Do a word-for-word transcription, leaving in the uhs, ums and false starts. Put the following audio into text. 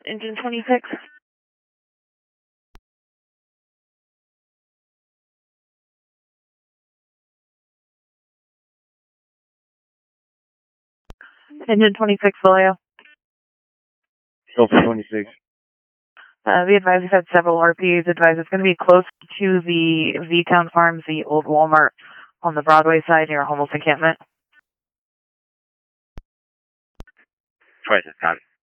Engine twenty-six. Engine twenty-six, Vallejo. Delta twenty-six. Uh, be advised we've had several R P As advise it's going to be close to the V-Town Farms, the old Walmart on the Broadway side near Humboldt encampment. twenty-six, copy.